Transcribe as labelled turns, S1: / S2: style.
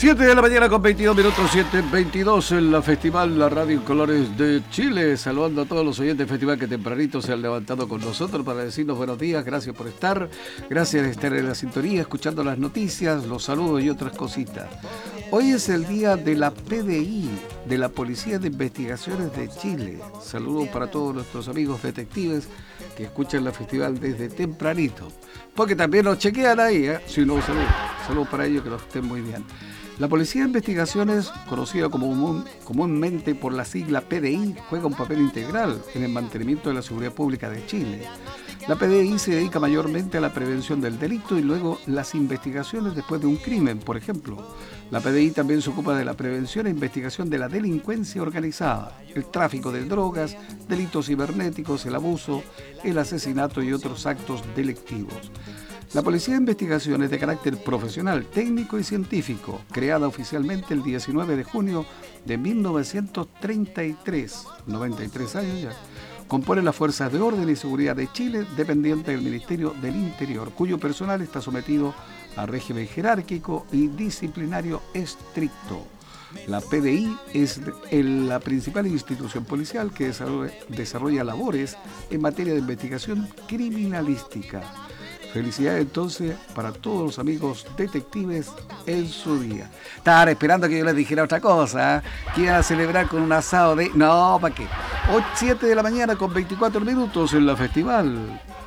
S1: 7 de la mañana con 22 minutos, 7:22 en la Festival La Radio en Colores de Chile. Saludando a todos los oyentes del festival que tempranito se han levantado con nosotros para decirnos buenos días. Gracias por estar. Gracias de estar en la sintonía, escuchando las noticias, los saludos y otras cositas. Hoy es el día de la PDI, de la Policía de Investigaciones de Chile. Saludos para todos nuestros amigos detectives que escuchan la festival desde tempranito. Porque también nos chequean ahí, ¿eh? Si no, saludos para ellos, que los estén muy bien. La Policía de Investigaciones, conocida comúnmente por la sigla PDI, juega un papel integral en el mantenimiento de la seguridad pública de Chile. La PDI se dedica mayormente a la prevención del delito y luego las investigaciones después de un crimen, por ejemplo. La PDI también se ocupa de la prevención e investigación de la delincuencia organizada, el tráfico de drogas, delitos cibernéticos, el abuso, el asesinato y otros actos delictivos. La Policía de Investigaciones de carácter profesional, técnico y científico, creada oficialmente el 19 de junio de 1933, 93 años ya, compone las Fuerzas de Orden y Seguridad de Chile, dependiente del Ministerio del Interior, cuyo personal está sometido a régimen jerárquico y disciplinario estricto. La PDI es la principal institución policial que desarrolla labores en materia de investigación criminalística. Felicidades entonces para todos los amigos detectives en su día. Estaban esperando que yo les dijera otra cosa, ¿eh? Que iban a celebrar con un asado de... No, ¿para qué? 7 de la mañana con 24 minutos en la festival.